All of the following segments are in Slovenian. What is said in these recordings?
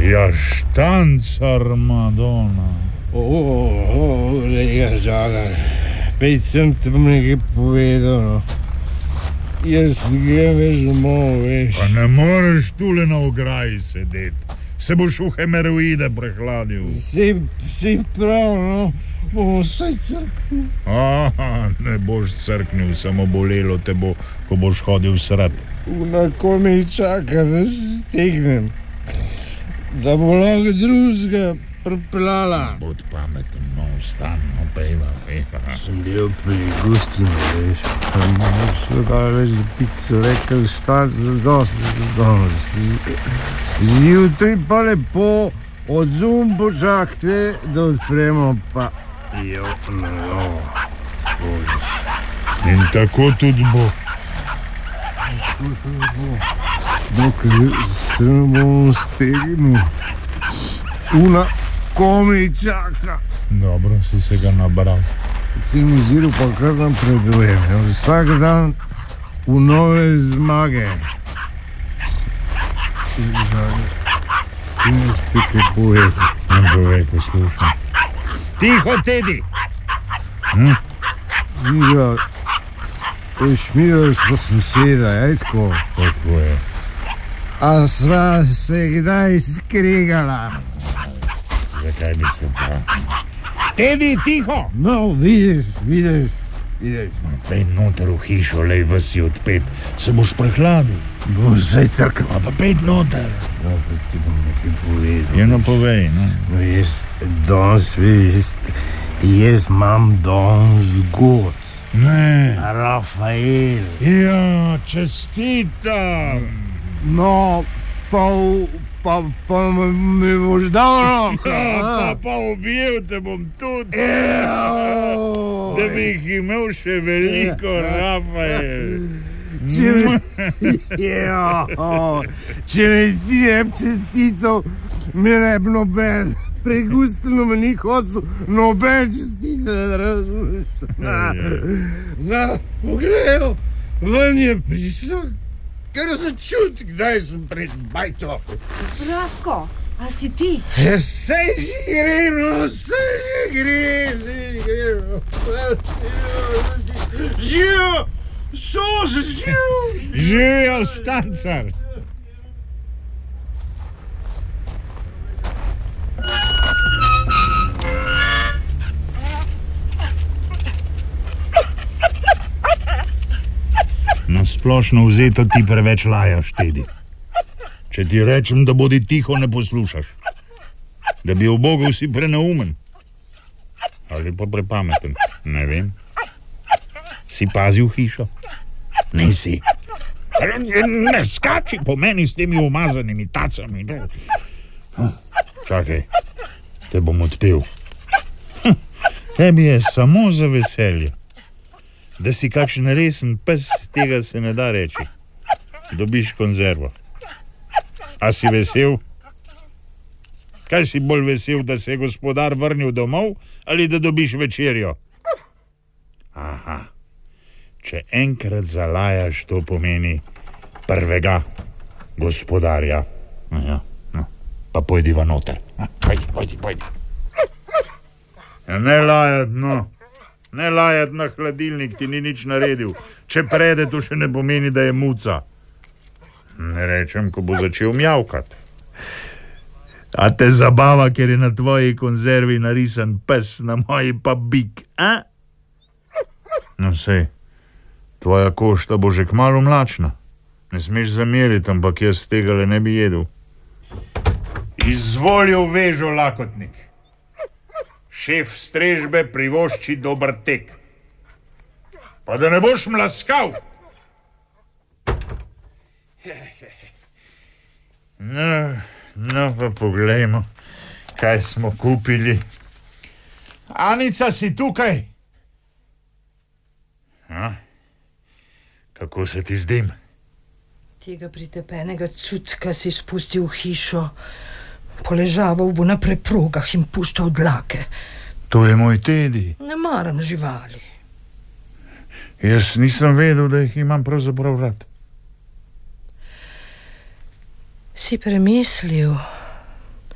Ja, Štancar, Madonna. Lega Žagar, pej sem ti bom nekaj povedal, no. Jaz grem več domov, veš. Pa ne moreš tule na ograji sedeti. Se boš v hemeroide prehladil. Si prav, no. Bomo vsaj crknil. Aha, ne boš crknil, samo bolelo te bo, ko boš hodil srat. Unako me čaka, da se stegnem. Da bo lahko drugega pripeljala. Bud pameten, no, vstan, no, pejva. Sem bil pri Gustinu, veš. Šlo ga več za pico, rekel Štanc za dosti. Zjutraj pa lepo od zum počakajte, da odpremo pa na novo. In tako tudi bo. Dokaj se ne bomo stegnil. Una komi čaka. Dobro, si se ga nabral. V tem oziru pa kar napredujem. Vsak dan v nove zmage. Ti mi ste kaj povedal. Ne povej, poslušam. Tiho, Tedi! Mira, šmiraš pa soseda, tako. Tako je. A sva se kdaj skregala? Zakaj bi se pa? Tedi, tiho! No, vidiš. Pej noter v hišo, lej vsi odpet. Se boš prehladil. Bom zdaj crkal. Pa pej noter. No, pa ti bom nekaj povedal. Ja, no povej, no. No, jaz imam danes zgod. Ne. Rafael. Ja, čestitam. No, pa mi boš dal roko. Pa objel te bom tudi. Da bi jih imel še veliko, Rafael. Če me ti ne bi čestital, mi ne bi noben. Pregustno me ni hodil, noben čestital, razumeš. Na, pogledajo, ven je prišel, ker se čuti, kdaj sem pred bajto. Ratko, a si ti? Sej že grem. Živijo, Živijo, Štancar. Na splošno vzeto ti preveč lajaš, Tedi. Če ti rečem, da bodi tiho, ne poslušaš. Da bi ubogel, si preneumen. Ali pa prepameten, ne vem. Si pazil hišo? Nisi. Ne skači po meni s temi umazanimi tacami. Čakaj, te bom odpel. Tebi je samo za veselje. Da si kakšen resen pes, tega se ne da reči. Dobiš konzervo. A si vesel? Kaj si bolj vesel, da se je gospodar vrnil domov ali da dobiš večerjo? Aha. Če enkrat zalajaš, to pomeni prvega gospodarja. Ja, no. Pa pojdiva noter. Pojdi. Ja, ne lajat, no. Ne lajat na hladilnik, ti ni nič naredil. Če prede, to še ne pomeni, da je muca. Ne rečem, ko bo začel mjavkat. A te zabava, ker je na tvoji konzervi narisan pes, na moji pa bik, a? No sej, tvoja košta bo že kmalu mlačna. Ne smeš zameriti, ampak jaz tega le ne bi jedel. Izvolil vežo, lakotnik. Šef strežbe privošči dober tek. Pa da ne boš mlaskal. No, pa poglejmo, kaj smo kupili. Anica, si tukaj? Kako se ti zdim? Tega pritepenega cucka si spustil v hišo. Poležaval bo na preprogah in puščal dlake. To je moj Tedi. Ne maram živali. Jaz nisem vedel, da jih imam pravzaprav rad. Si premislil,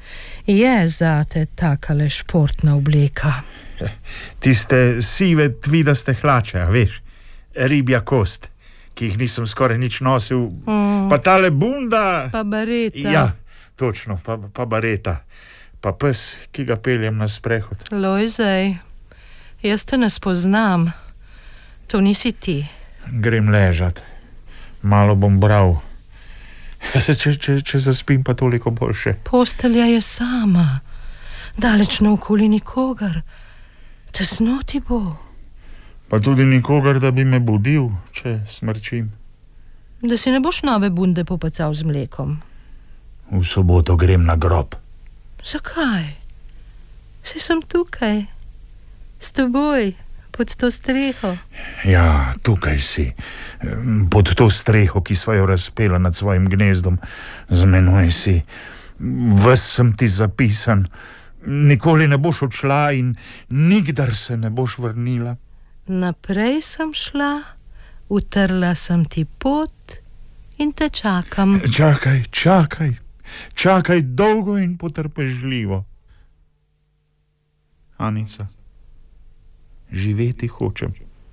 Je zate takale športna obleka. Tiste sive tvidaste hlače, a veš, ribja kost, ki jih nisem skoraj nič nosil, pa tale bunda. Pa bareta. Ja, točno, pa bareta. Pa pes, ki ga peljem na sprehod. Lojzej, jaz te ne spoznam. To nisi ti. Grem ležat. Malo bom bral. Če zaspim, pa toliko boljše. Postelja je sama. Daleč naokoli nikogar. Tesno ti bo. Pa tudi nikogar, da bi me budil, če smrčim. Da si ne boš nove bunde popacal z mlekom. V soboto grem na grob. Zakaj? Saj sem tukaj. S teboj. Pod to streho. Ja, tukaj si. Pod to streho, ki sva jo razpela nad svojim gnezdom. Z menoj si. Ves sem ti zapisan. Nikoli ne boš odšla in nikdar se ne boš vrnila. Naprej sem šla, utrla sem ti pot in te čakam. Čakaj dolgo in potrpežljivo. Anica, živeti hočem.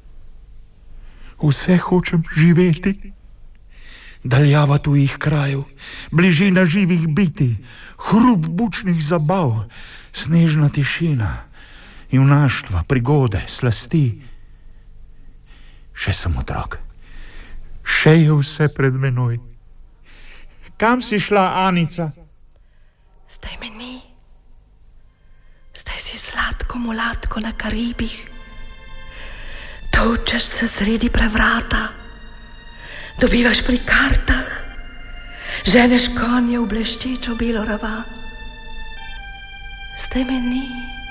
Vse hočem živeti. Daljava tujih krajev, bližina živih biti, hrup bučnih zabav, snežna tišina, junaštva, prigode, slasti. Še sem otrok. Še je vse pred menoj. Kam si šla, Anica? Zdaj me ni. Zdaj si sladko mulatko na Karibih. Tolčeš se sredi prevrata. Dobivaš pri kartah. Ženeš konje v bleščečo belo ravan. Zdaj me ni.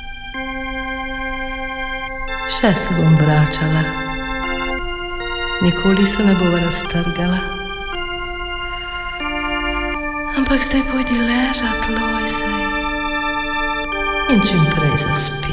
Še se bom vračala. Nikoli se ne bova raztrgala. Ampak zdaj pojdi ležat, Lojzej, in čim prej zaspi.